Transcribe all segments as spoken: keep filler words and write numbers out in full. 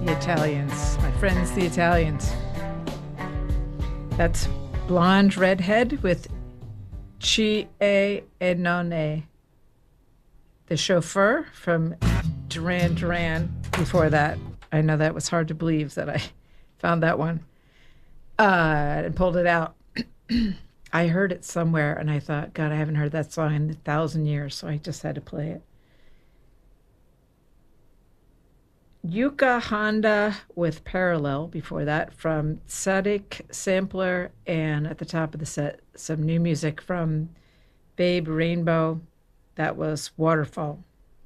The Italians. My friends, the Italians. That's Blonde Redhead with Chi E e Non E. The Chauffeur from Duran Duran. Before that, I know that was hard to believe that I found that one uh, and pulled it out. I heard it somewhere, and I thought, God, I haven't heard that song in a thousand years, so I just had to play it. Yuka Honda with Parallel before that from Sadik Sampler, and at the top of the set, some new music from Babe Rainbow. That was Waterfall.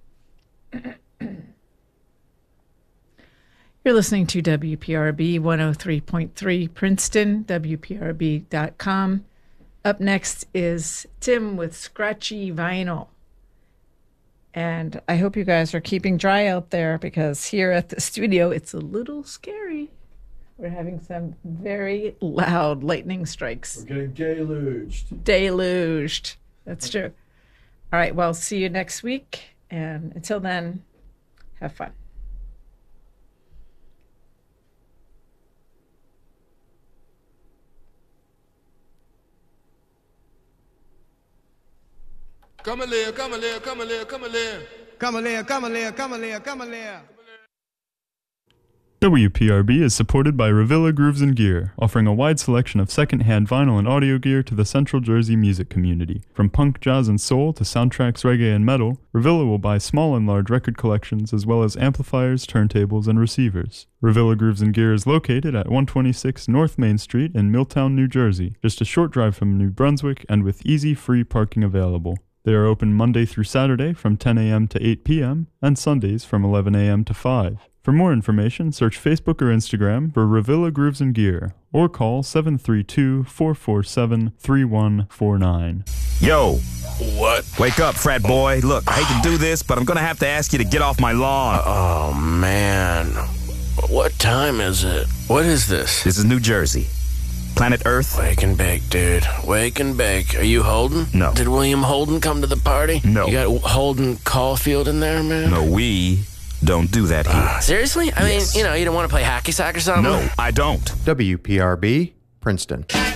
You're listening to W P R B one oh three point three Princeton, W P R B dot com. Up next is Tim with Scratchy Vinyl. And I hope you guys are keeping dry out there, because here at the studio, it's a little scary. We're having some very loud lightning strikes. We're getting deluged. Deluged. That's true. All right, well, see you next week. And until then, have fun. Come a live, come a live, come a live, come a live. Come a live, come a live, come a live, come a live. W P R B is supported by Revilla Grooves and Gear, offering a wide selection of second-hand vinyl and audio gear to the Central Jersey music community. From punk, jazz, and soul to soundtracks, reggae, and metal, Revilla will buy small and large record collections as well as amplifiers, turntables, and receivers. Revilla Grooves and Gear is located at one twenty-six North Main Street in Milltown, New Jersey, just a short drive from New Brunswick and with easy free parking available. They are open Monday through Saturday from ten a.m. to eight p.m. and Sundays from eleven a.m. to five. For more information, search Facebook or Instagram for Revilla Grooves and Gear or call seven three two, four four seven, three one four nine. Yo! What? Wake up, frat boy. Look, I hate to do this, but I'm gonna have to ask you to get off my lawn. Oh, man. What time is it? What is this? This is New Jersey. Planet Earth? Wake and bake, dude. Wake and bake. Are you Holden? No. Did William Holden come to the party? No. You got Holden Caulfield in there, man? No, we don't do that here. Uh, seriously? I Yes. mean, you know, you don't want to play hacky sack or something? No, I don't. W P R B, Princeton.